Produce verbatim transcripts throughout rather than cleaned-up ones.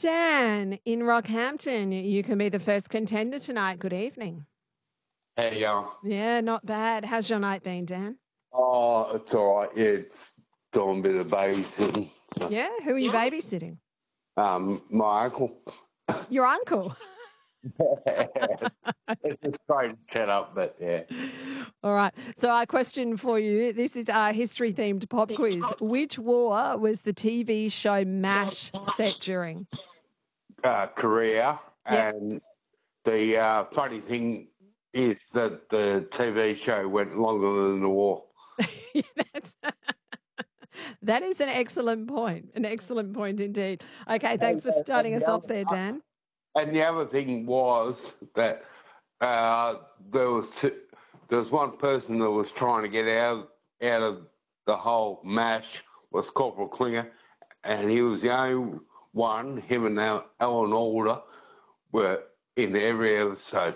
Dan in Rockhampton, you can be the first contender tonight. Good evening. How you going? Yeah, not bad. How's your night been, Dan? Oh, it's all right. Yeah, it's doing a bit of babysitting. Yeah, who are you babysitting? Um, my uncle. Your uncle? It's a strange setup, but yeah. All right. So our question for you, this is our history-themed pop quiz. Which war was the T V show MASH set during? Uh, Korea. Yep. And the uh, funny thing is that the T V show went longer than the war. Yeah, that's... That is an excellent point. An excellent point indeed. Okay, thanks for starting us off there, Dan. And the other thing was that uh, there was two, there was one person that was trying to get out out of the whole MASH was Corporal Klinger, and he was the only one. Him and Alan Alda were in every episode.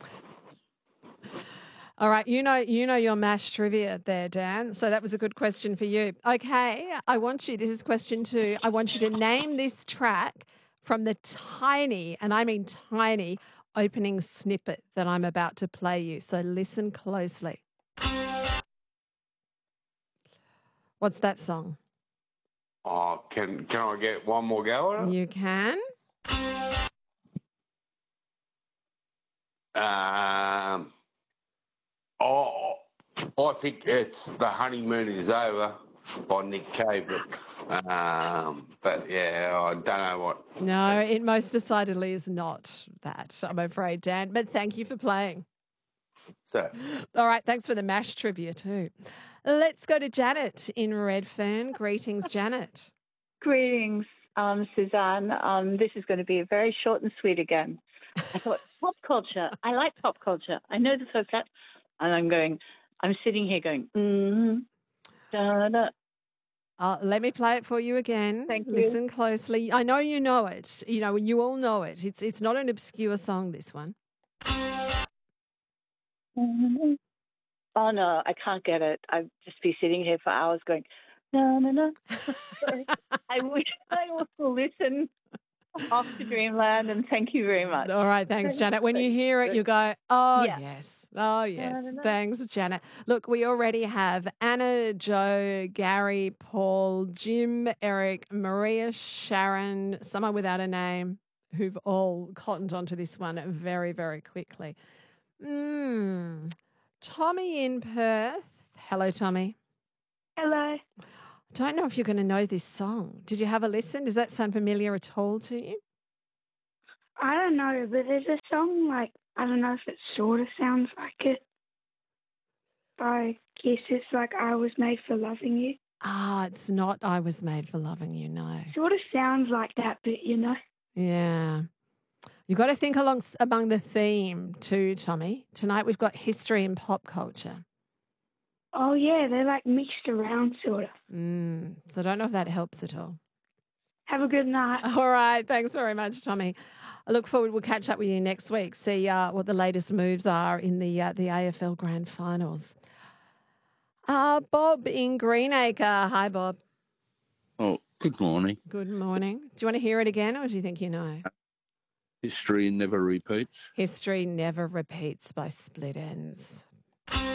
All right, you know you know your MASH trivia there, Dan, so that was a good question for you. Okay, I want you, this is question two, I want you to name this track from the tiny, and I mean tiny, opening snippet that I'm about to play you, so listen closely. What's that song? Oh, can, can I get one more go at it? You can. Um... Oh, I think it's The Honeymoon Is Over by Nick Cave. But, um, but yeah, I don't know what. No, it most decidedly is not that, I'm afraid, Dan. But thank you for playing. So, all right, thanks for the MASH trivia too. Let's go to Janet in Redfern. Greetings, Janet. Greetings, um, Suzanne. Um, this is going to be very short and sweet again. I thought, pop culture. I like pop culture. I know the first that. And I'm going, I'm sitting here going, mm, da, da. Uh, let me play it for you again. Thank you. Listen closely. I know you know it. You know, you all know it. It's it's not an obscure song, this one. Mm-hmm. Oh, no, I can't get it. I'd just be sitting here for hours going, no, no, no. I wish I would listen. Off to Dreamland, and thank you very much. All right, thanks, Janet. When you hear it, you go, oh, yeah. yes. Oh, yes. Thanks, Janet. Look, we already have Anna, Joe, Gary, Paul, Jim, Eric, Maria, Sharon, someone without a name, who've all cottoned onto this one very, very quickly. Mm. Tommy in Perth. Hello, Tommy. Hello. I don't know if you're going to know this song. Did you have a listen? Does that sound familiar at all to you? I don't know, but there's a song, like, I don't know if it sort of sounds like it. But I guess it's like I Was Made for Loving You. Ah, it's not I Was Made for Loving You, no. Sort of sounds like that, but you know. Yeah. You've got to think along among the theme too, Tommy. Tonight we've got history and pop culture. Oh, yeah, they're like mixed around, sort of. Mm, so I don't know if that helps at all. Have a good night. All right. Thanks very much, Tommy. I look forward. We'll catch up with you next week, see uh, what the latest moves are in the uh, the A F L Grand Finals. Uh, Bob in Greenacre. Hi, Bob. Oh, good morning. Good morning. Do you want to hear it again, or do you think you know? History never repeats. History never repeats by Split Ends.